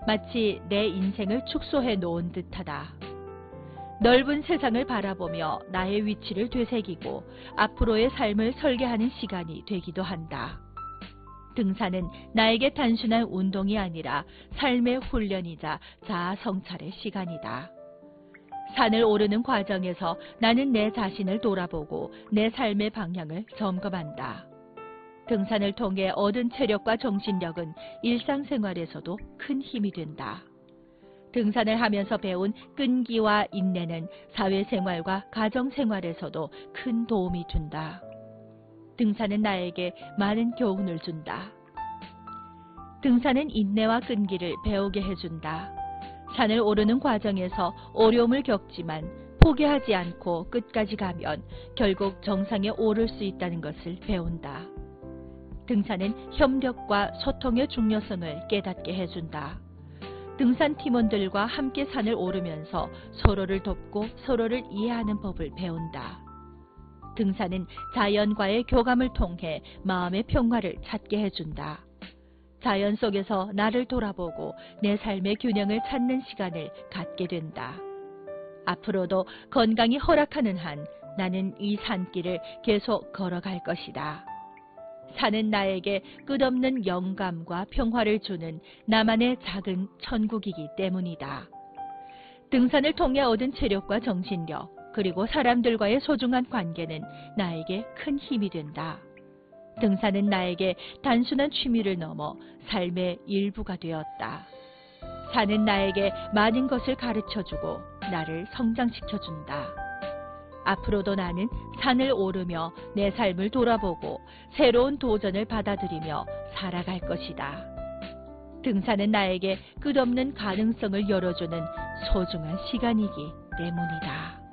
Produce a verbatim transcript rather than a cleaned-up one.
마치 내 인생을 축소해 놓은 듯하다. 넓은 세상을 바라보며 나의 위치를 되새기고 앞으로의 삶을 설계하는 시간이 되기도 한다. 등산은 나에게 단순한 운동이 아니라 삶의 훈련이자 자아 성찰의 시간이다. 산을 오르는 과정에서 나는 내 자신을 돌아보고 내 삶의 방향을 점검한다. 등산을 통해 얻은 체력과 정신력은 일상생활에서도 큰 힘이 된다. 등산을 하면서 배운 끈기와 인내는 사회생활과 가정생활에서도 큰 도움이 준다. 등산은 나에게 많은 교훈을 준다. 등산은 인내와 끈기를 배우게 해준다. 산을 오르는 과정에서 어려움을 겪지만 포기하지 않고 끝까지 가면 결국 정상에 오를 수 있다는 것을 배운다. 등산은 협력과 소통의 중요성을 깨닫게 해준다. 등산 팀원들과 함께 산을 오르면서 서로를 돕고 서로를 이해하는 법을 배운다. 등산은 자연과의 교감을 통해 마음의 평화를 찾게 해준다. 자연 속에서 나를 돌아보고 내 삶의 균형을 찾는 시간을 갖게 된다. 앞으로도 건강이 허락하는 한 나는 이 산길을 계속 걸어갈 것이다. 산은 나에게 끝없는 영감과 평화를 주는 나만의 작은 천국이기 때문이다. 등산을 통해 얻은 체력과 정신력, 그리고 사람들과의 소중한 관계는 나에게 큰 힘이 된다. 등산은 나에게 단순한 취미를 넘어 삶의 일부가 되었다. 산은 나에게 많은 것을 가르쳐주고 나를 성장시켜준다. 앞으로도 나는 산을 오르며 내 삶을 돌아보고 새로운 도전을 받아들이며 살아갈 것이다. 등산은 나에게 끝없는 가능성을 열어주는 소중한 시간이기 때문이다.